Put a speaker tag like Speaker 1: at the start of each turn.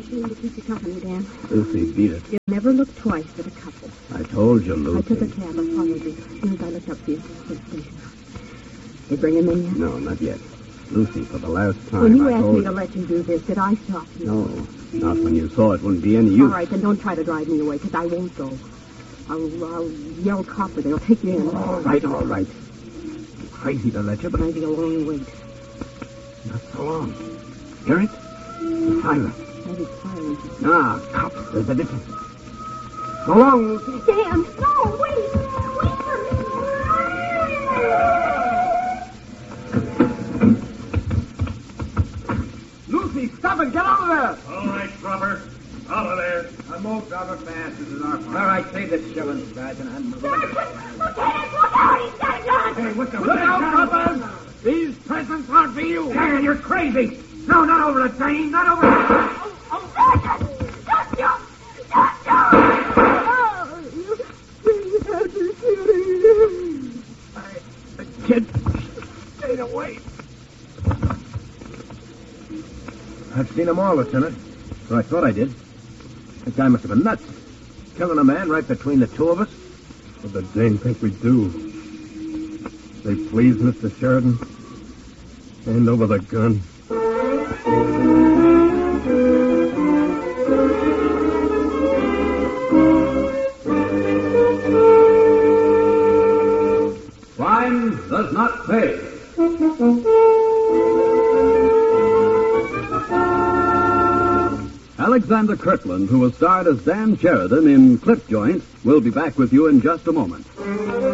Speaker 1: to keep you company, Dan.
Speaker 2: Lucy, beat it.
Speaker 1: You never look twice at a couple.
Speaker 2: I told you, Lucy.
Speaker 1: I took a cab. I followed you. As soon as I looked up for you at the station. They bring him in yet?
Speaker 2: No, not yet. Lucy, for the last time,
Speaker 1: When you
Speaker 2: I
Speaker 1: asked
Speaker 2: told
Speaker 1: me to let you do this, did I stop you?
Speaker 2: No, not when you saw it wouldn't be any use.
Speaker 1: All right, then don't try to drive me away, because I won't go. I'll yell copper. They'll take you in.
Speaker 2: All right. I'm crazy to let you, but...
Speaker 1: Maybe a long wait.
Speaker 2: Not so long. Hear it? The siren.
Speaker 1: Maybe silence.
Speaker 2: Ah, cops. There's a difference. So long, Lucy.
Speaker 1: Dan, no, wait. Wait for me.
Speaker 2: Lucy, stop it. Get out of there.
Speaker 3: All right, Robert. Out of there.
Speaker 2: I move, Robert, fast. This is our part.
Speaker 4: All right, save this shilling, Sergeant. I'm moving.
Speaker 1: Lieutenant, look out. He's got a gun.
Speaker 2: Hey, what's the... Look out, coppers. These presents aren't for you.
Speaker 4: Dan, you're crazy. No, not over the Dane. Not over the...
Speaker 1: Sergeant, stop you. Stop you. You have to shoot him.
Speaker 2: The kid stayed away.
Speaker 4: I've seen them all, Lieutenant. Or I thought I did. That guy must have been nuts. Killing a man right between the two of us.
Speaker 3: What the Dane think we do? Say, please, Mr. Sheridan. Hand over the gun.
Speaker 5: Crime does not pay. Alexander Kirkland, who was starred as Dan Sheridan in Clip Joint, will be back with you in just a moment.